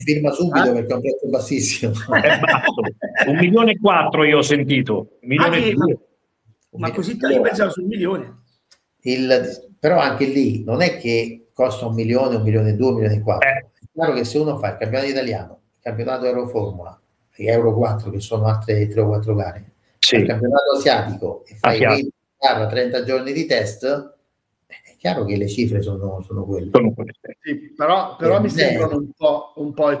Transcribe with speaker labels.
Speaker 1: firma subito perché è un prezzo bassissimo.
Speaker 2: È basso. 1,4 milioni io ho sentito. 1,2 milioni.
Speaker 3: Ma così io pensavo sul 1 milione.
Speaker 1: Però anche lì non è che costa 1 milione, 1,2 milioni, 1,4 milioni. È chiaro che se uno fa il campionato italiano, il campionato Euroformula, e Euro 4 che sono altre 3 o 4 gare, il campionato asiatico e fai 30 giorni di test, è chiaro che le cifre sono quelle.
Speaker 4: Sì, però mi sembrano un po'